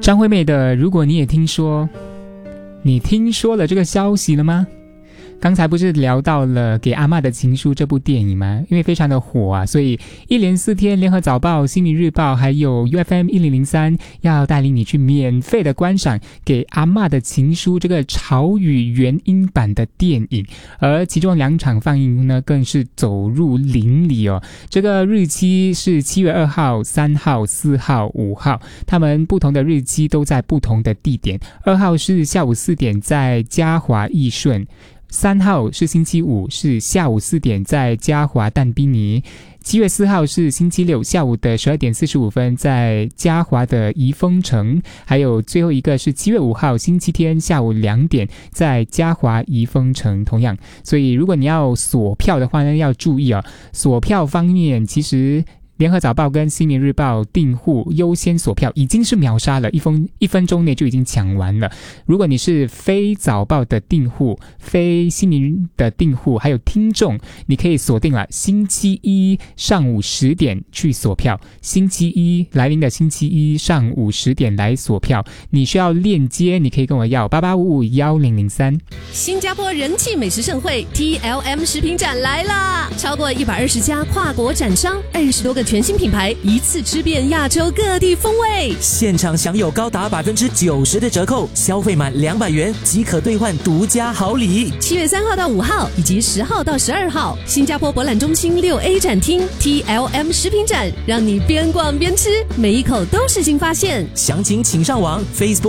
张惠妹的如果你也听说，你听说了这个消息了吗？刚才不是聊到了给阿嬷的情书这部电影吗？因为非常的火啊，所以一连4天联合早报、新民日报还有 UFM1003 要带领你去免费的观赏给阿嬷的情书这个潮语原音版的电影，而其中2场放映呢更是走入邻里哦。这个日期是7月2号、3号、4号、5号，他们不同的日期都在不同的地点。2号是下午4点在嘉华义顺，3号是星期五，是下午4点在嘉华淡滨尼。7月4号是星期六下午的12点45分在嘉华的怡丰城，还有最后一个是7月5号星期天下午2点在嘉华怡丰城。同样，所以如果你要锁票的话呢，要注意啊，锁票方面其实联合早报跟新民日报订户优先锁票已经是秒杀了，一分钟内就已经抢完了。如果你是非早报的订户、非新民的订户还有听众，你可以锁定了星期一上午10点去锁票，星期一来临的星期一上午10点来锁票。你需要链接，你可以跟我要88551003。 新加坡人气美食盛会 TLM 食品展来啦！超过120家跨国展商，20多个全新品牌，一次吃遍亚洲各地风味。 现场享有高达90%的折扣，消费满200元即可兑换独家好礼。 7月3号到5号以及10号到12号，新加坡博览中心6A 展厅 TLM 食品展，让你边逛边吃，每一口都是新发现。 详情请上网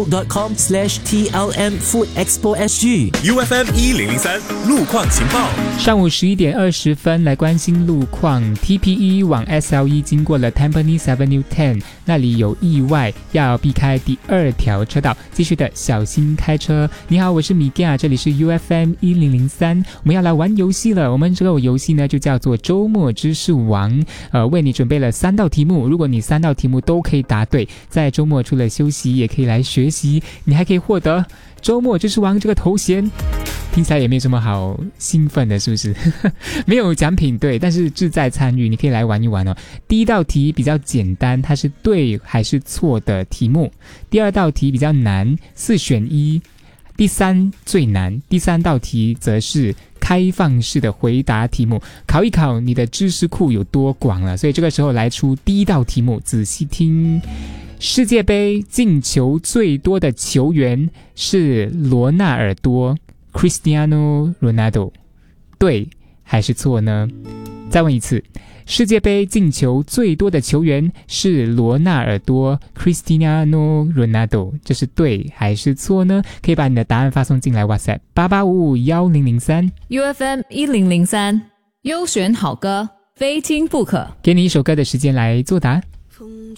facebook.com/TLM Food Expo SG。 UFM1003 路况情报。 上午11点20分来关心路况。 TPE 往 SLE 经过了 Tampines Avenue 10， 那里有意外，要避开第2条车道，继续的小心开车。你好，我是米嘎，这里是 UFM1003， 我们要来玩游戏了。我们这个游戏呢就叫做周末知识王，为你准备了3道题目，如果你3道题目都可以答对，在周末除了休息也可以来学习，你还可以获得周末知识王这个头衔。听起来也没什么好兴奋的，是不是？没有奖品，对，但是志在参与，你可以来玩一玩哦。第1道题比较简单，它是对还是错的题目。第2道题比较难，4选1。第3最难，第3道题则是开放式的回答题目，考一考你的知识库有多广了。所以这个时候来出第1道题目，仔细听。世界杯进球最多的球员是罗纳尔多 Cristiano Ronaldo， 对还是错呢？再问一次，世界杯进球最多的球员是罗纳尔多 Cristiano Ronaldo， 这是对还是错呢？可以把你的答案发送进来 WhatsApp 88551003。 UFM1003 优选好歌，非听不可。 给你1首歌的时间来作答。